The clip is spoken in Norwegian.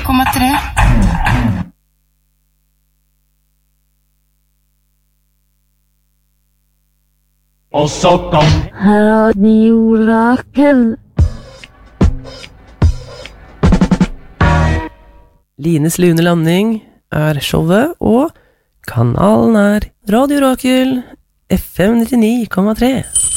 99,3. Og så kom Radio Rakel. Lines lune landing showet, og kanalen Radio Rakel, FM 99,3.